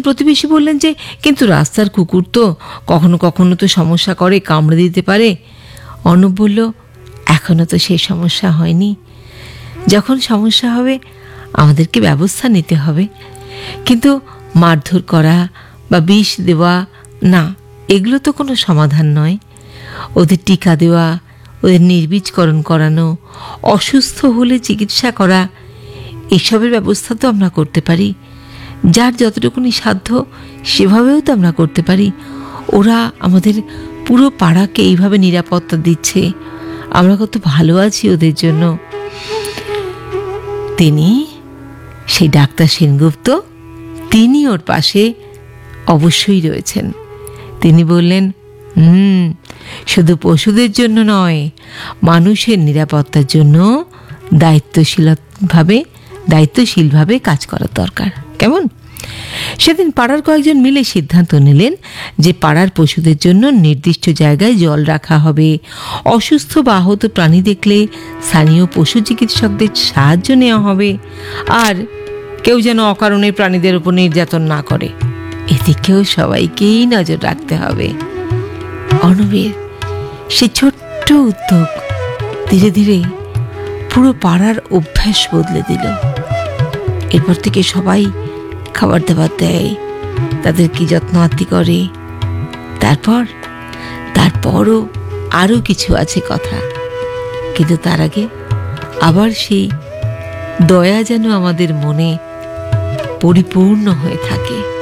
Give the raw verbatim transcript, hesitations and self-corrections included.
প্রতিবেশী বললেন যে, কিন্তু রাস্তার কুকুর তো কখনো কখনো তো সমস্যা করে, কামড়ে দিতে পারে। অর্ণব বলল, এখনো তো সেই সমস্যা হয়নি। যখন সমস্যা হবে আমাদেরকে ব্যবস্থা নিতে হবে, কিন্তু মারধর করা বা বিষ দেওয়া না, এগুলো তো কোনো সমাধান নয়। ওদের টিকা দেওয়া, ওদের নির্বীজকরণ করানো, অসুস্থ হলে চিকিৎসা করা, এসবের ব্যবস্থা তো আমরা করতে পারি। যার যতটুকুনি সাধ্য সেভাবেও তো আমরা করতে পারি। ওরা আমাদের পুরো পাড়াকে এইভাবে নিরাপত্তা দিচ্ছে, আমরা কত ভালো আছি ওদের জন্য। তিনি, সেই ডাক্তার সেনগুপ্ত, তিনি ওর পাশে অবশ্যই রয়েছেন। তিনি বললেন, হুম শুধু পশুদের জন্য নয়, মানুষের নিরাপত্তার জন্য দায়িত্বশীলভাবে দায়িত্বশীলভাবে কাজ করা দরকার। কেমন? সেদিন পাড়ার কয়েকজন মিলে সিদ্ধান্ত নিলেন যে পাড়ার পশুদের জন্য নির্দিষ্ট জায়গায় জল রাখা হবে। অসুস্থ বা আহত প্রাণী দেখলে স্থানীয় পশু চিকিৎসকদের সাহায্য নেওয়া হবে। আর কেউ যেন অকারণে প্রাণীদের উপর নির্যাতন না করে, এদিকেও সবাইকেই নজর রাখতে হবে। অর্ণবের সে ছোট্ট উদ্যোগ ধীরে ধীরে পুরো পাড়ার অভ্যাস বদলে দিল। এরপর থেকে সবাই খাবার দাবার দেয়, তাদের কি যত্ন আত্তি করে। তারপর তারপরও আরও কিছু আছে কথা, কিন্তু তার আগে আবার সেই দয়া যেন আমাদের মনে পরিপূর্ণ হয়ে থাকে।